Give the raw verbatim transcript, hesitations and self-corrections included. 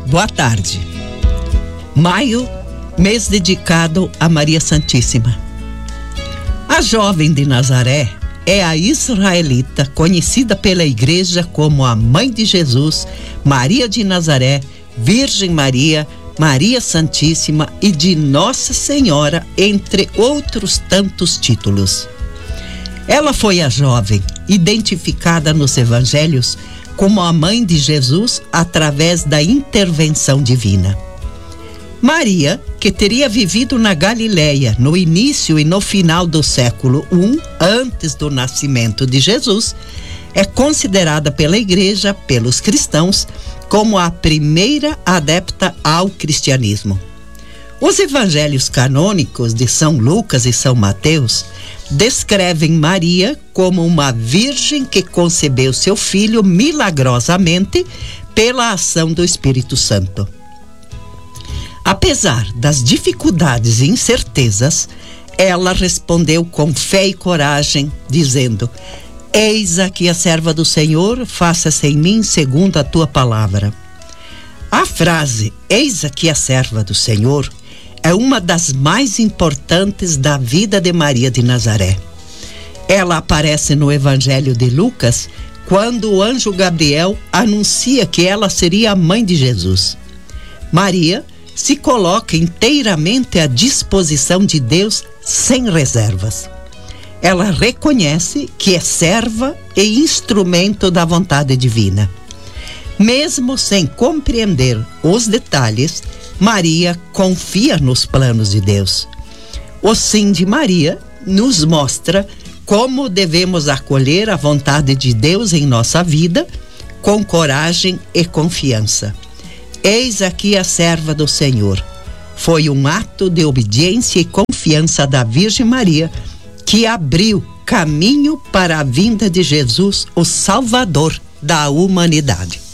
Boa tarde. Maio, mês dedicado a Maria Santíssima. A jovem de Nazaré é a israelita conhecida pela igreja como a Mãe de Jesus, Maria de Nazaré, Virgem Maria, Maria Santíssima e de Nossa Senhora, entre outros tantos títulos. Ela foi a jovem identificada nos evangelhos como a Mãe de Jesus através da intervenção divina. Maria, que teria vivido na Galileia no início e no final do século I, antes do nascimento de Jesus, é considerada pela igreja, pelos cristãos, como a primeira adepta ao cristianismo. Os evangelhos canônicos de São Lucas e São Mateus descrevem Maria como uma virgem que concebeu seu filho milagrosamente pela ação do Espírito Santo. Apesar das dificuldades e incertezas, ela respondeu com fé e coragem, dizendo: Eis aqui a serva do Senhor, faça-se em mim segundo a tua palavra. A frase, eis aqui a serva do Senhor, é uma das mais importantes da vida de Maria de Nazaré. Ela aparece no Evangelho de Lucas, quando o anjo Gabriel anuncia que ela seria a mãe de Jesus. Maria se coloca inteiramente à disposição de Deus sem reservas. Ela reconhece que é serva e instrumento da vontade divina. Mesmo sem compreender os detalhes, Maria confia nos planos de Deus. O sim de Maria nos mostra como devemos acolher a vontade de Deus em nossa vida, com coragem e confiança. Eis aqui a serva do Senhor. Foi um ato de obediência e confiança da Virgem Maria que abriu caminho para a vinda de Jesus, o Salvador da humanidade.